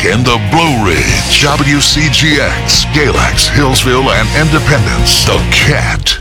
in the Blue Ridge, WCGX, Galax, Hillsville, and Independence, The Cat.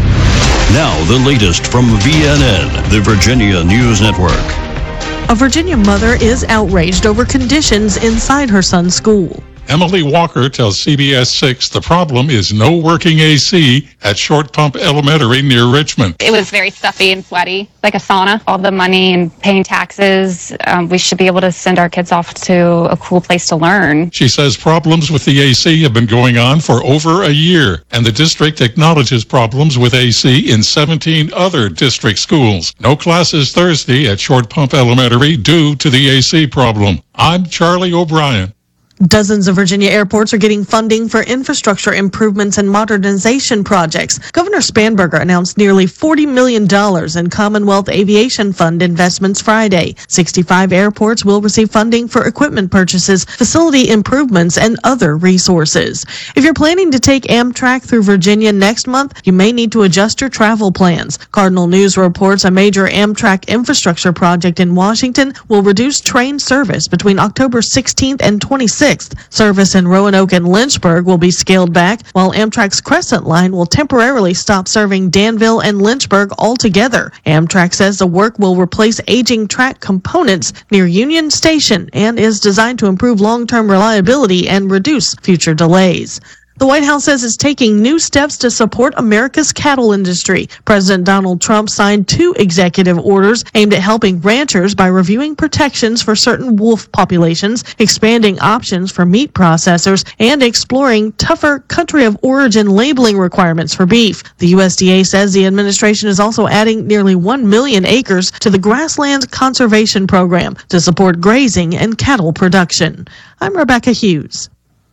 Now, the latest from VNN, the Virginia News Network. A Virginia mother is outraged over conditions inside her son's school. Emily Walker tells CBS 6 the problem is no working AC at Short Pump Elementary near Richmond. It was very stuffy and sweaty, like a sauna. All the money and paying taxes, we should be able to send our kids off to a cool place to learn. She says problems with the AC have been going on for over a year, and the district acknowledges problems with AC in 17 other district schools. No classes Thursday at Short Pump Elementary due to the AC problem. I'm Charlie O'Brien. Dozens of Virginia airports are getting funding for infrastructure improvements and modernization projects. Governor Spanberger announced nearly $40 million in Commonwealth Aviation Fund investments Friday. 65 airports will receive funding for equipment purchases, facility improvements, and other resources. If you're planning to take Amtrak through Virginia next month, you may need to adjust your travel plans. Cardinal News reports a major Amtrak infrastructure project in Washington will reduce train service between October 16th and 26th. Service in Roanoke and Lynchburg will be scaled back, while Amtrak's Crescent Line will temporarily stop serving Danville and Lynchburg altogether. Amtrak says the work will replace aging track components near Union Station and is designed to improve long-term reliability and reduce future delays. The White House says it's taking new steps to support America's cattle industry. President Donald Trump signed 2 executive orders aimed at helping ranchers by reviewing protections for certain wolf populations, expanding options for meat processors, and exploring tougher country of origin labeling requirements for beef. The USDA says the administration is also adding nearly 1 million acres to the Grasslands Conservation Program to support grazing and cattle production. I'm Rebecca Hughes.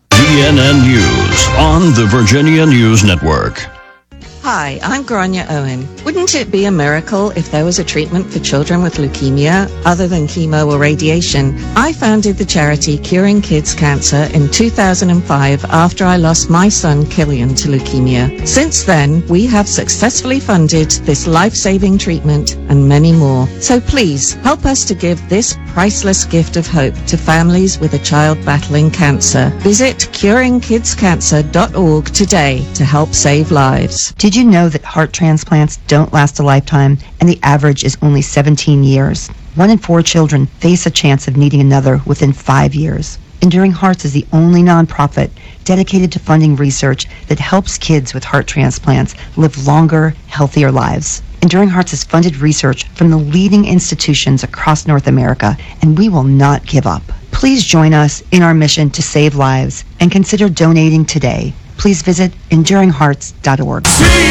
VNN News on the Virginia News Network. Hi, I'm Grania Owen. Wouldn't it be a miracle if there was a treatment for children with leukemia other than chemo or radiation? I founded the charity Curing Kids Cancer in 2005 after I lost my son Killian to leukemia. Since then, we have successfully funded this life-saving treatment and many more. So please, help us to give this priceless gift of hope to families with a child battling cancer. Visit curingkidscancer.org today to help save lives. Did you know that heart transplants don't last a lifetime and the average is only 17 years? 1 in 4 children face a chance of needing another within 5 years. Enduring Hearts is the only nonprofit dedicated to funding research that helps kids with heart transplants live longer, healthier lives. Enduring Hearts has funded research from the leading institutions across North America, and we will not give up. Please join us in our mission to save lives and consider donating today. Please visit enduringhearts.org.